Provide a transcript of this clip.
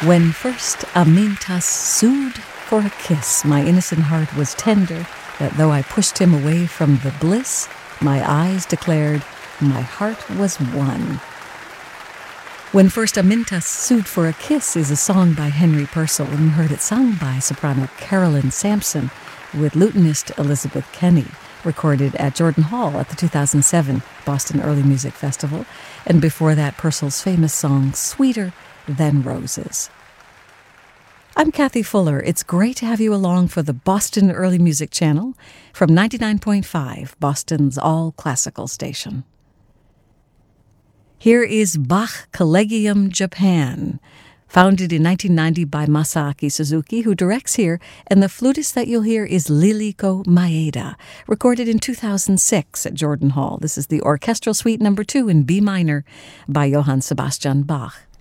When first Amintas sued for a kiss, my innocent heart was tender, that though I pushed him away from the bliss, my eyes declared my heart was won. When first Amintas sued for a kiss is a song by Henry Purcell, and you heard it sung by soprano Carolyn Sampson with lutenist Elizabeth Kenny, recorded at Jordan Hall at the 2007 Boston Early Music Festival, and before that Purcell's famous song Sweeter Than Roses. I'm Kathy Fuller. It's great to have you along for the Boston Early Music Channel from 99.5, Boston's all-classical station. Here is Bach Collegium Japan, founded in 1990 by Masaaki Suzuki, who directs here, and the flutist that you'll hear is Liliko Maeda, recorded in 2006 at Jordan Hall. This is the Orchestral Suite No. 2 in B minor by Johann Sebastian Bach.